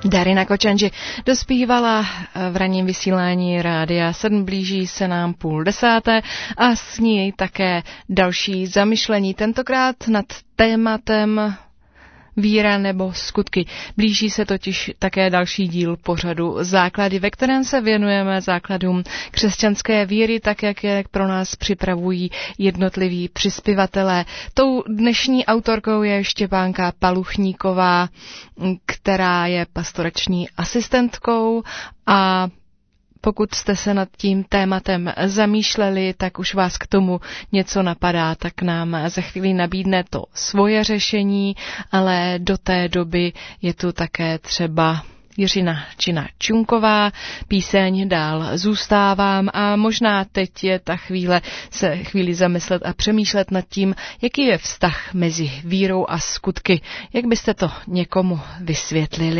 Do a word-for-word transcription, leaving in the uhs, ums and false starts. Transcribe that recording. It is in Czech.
Darina Kočanži dospívala v ranním vysílání Rádia sedm, blíží se nám půl desáté a s ní také další zamyšlení, tentokrát nad tématem víra nebo skutky. Blíží se totiž také další díl pořadu Základy, ve kterém se věnujeme základům křesťanské víry, tak jak je pro nás připravují jednotliví přispěvatelé. Tou dnešní autorkou je Štěpánka Paluchníková, která je pastorační asistentkou, a pokud jste se nad tím tématem zamýšleli, tak už vás k tomu něco napadá, tak nám za chvíli nabídne to svoje řešení, ale do té doby je tu také třeba Jiřina Čina Čunková, píseň Dál zůstávám, a možná teď je ta chvíle se chvíli zamyslet a přemýšlet nad tím, jaký je vztah mezi vírou a skutky. Jak byste to někomu vysvětlili?